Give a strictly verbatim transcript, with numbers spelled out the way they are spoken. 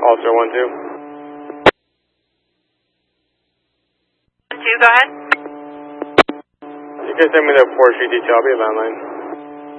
Officer one two. One two, go ahead. You can send me the Fourth Street detail. I'll be a landline.